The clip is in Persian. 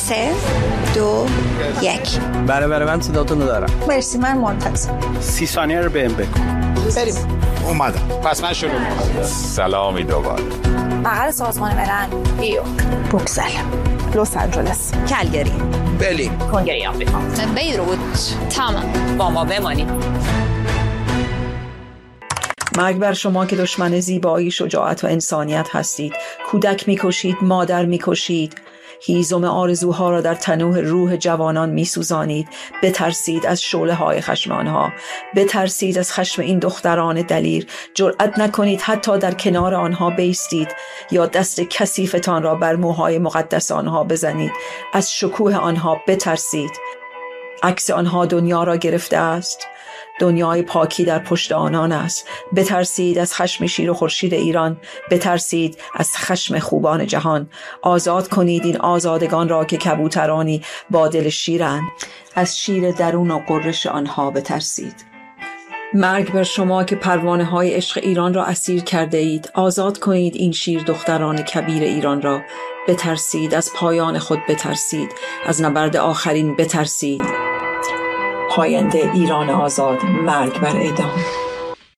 3 2 1. بله من صداتون رو دارم. مرسی، من منتظر. 30 ثانیه رو بهم بگو. بریم. اومدم. پس من شروع می‌کنم. سلامی دوباره. مقر سازمان ملل، نیویورک، بروکسل، لس آنجلس، کلگری، برلین، کنگره آمریکا، بیروت. تمام. با ما بمانید. مرگ بر شما که دشمن زیبایی، شجاعت و انسانیت هستید. کودک میکشید، مادر میکشید، هیزم آرزوها را در تنوح روح جوانان میسوزانید. بترسید از شعله‌های خشم آنها، بترسید از خشم این دختران دلیر. جرأت نکنید حتی در کنار آنها بایستید یا دست کثیفتان را بر موهای مقدس آنها بزنید. از شکوه آنها بترسید. عکس آنها دنیا را گرفته است. دنیای پاکی در پشت آنان است. بترسید از خشم شیر و خورشید ایران، بترسید از خشم خوبان جهان. آزاد کنید این آزادگان را که کبوترانی با دل شیرند. از شیر درون و غرش آنها بترسید. مرگ بر شما که پروانه های عشق ایران را اسیر کرده اید. آزاد کنید این شیر دختران کبیر ایران را. بترسید از پایان خود، بترسید از نبرد آخرین، بترسید. پاینده ایران آزاد، مرگ بر اعدام.